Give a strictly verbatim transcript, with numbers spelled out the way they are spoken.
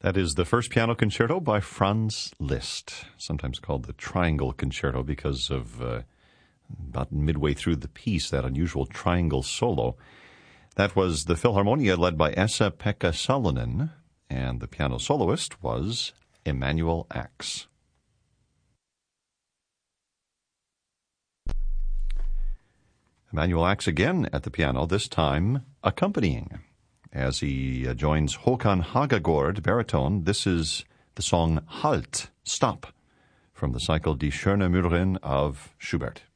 That is the first piano concerto by Franz Liszt, sometimes called the Triangle Concerto because of uh, about midway through the piece, that unusual triangle solo. That was the Philharmonia led by Esa-Pekka Salonen, and the piano soloist was Emanuel Ax. Emanuel Ax again at the piano, this time accompanying. As he uh, joins Håkan Hagagård, baritone, this is the song Halt, Stop, from the cycle Die Schöne Müllerin of Schubert.